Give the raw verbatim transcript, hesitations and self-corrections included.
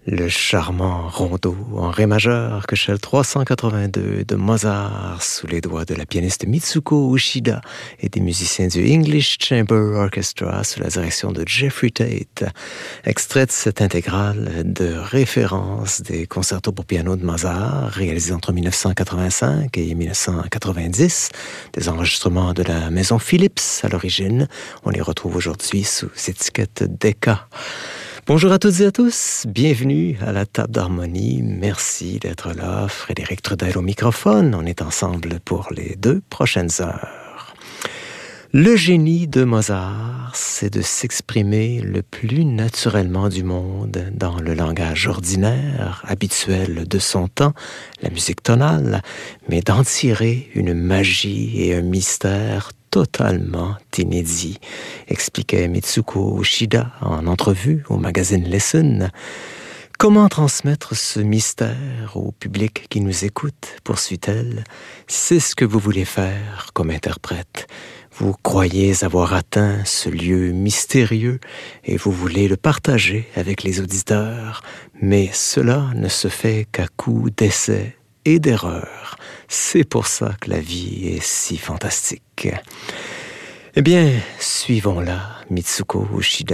Le charmant rondo en ré majeur que Shell trois cent quatre-vingt-deux de Mozart sous les doigts de la pianiste Mitsuko Uchida et des musiciens du English Chamber Orchestra sous la direction de Jeffrey Tate. Extrait de cette intégrale de référence des concertos pour piano de Mozart réalisés entre mille neuf cent quatre-vingt-cinq et mille neuf cent quatre-vingt-dix, des enregistrements de la maison Philips à l'origine. On les retrouve aujourd'hui sous étiquette Decca. Bonjour à toutes et à tous, bienvenue à la table d'harmonie, merci d'être là, Frédéric Trudel au microphone, on est ensemble pour les deux prochaines heures. Le génie de Mozart, c'est de s'exprimer le plus naturellement du monde dans le langage ordinaire, habituel de son temps, la musique tonale, mais d'en tirer une magie et un mystère totalement inédit, expliquait Mitsuko Uchida en entrevue au magazine Listen. Comment transmettre ce mystère au public qui nous écoute, poursuit-elle. C'est ce que vous voulez faire comme interprète. Vous croyez avoir atteint ce lieu mystérieux et vous voulez le partager avec les auditeurs, mais cela ne se fait qu'à coup d'essais et d'erreurs. C'est pour ça que la vie est si fantastique. Eh bien, suivons-la, Mitsuko Uchida.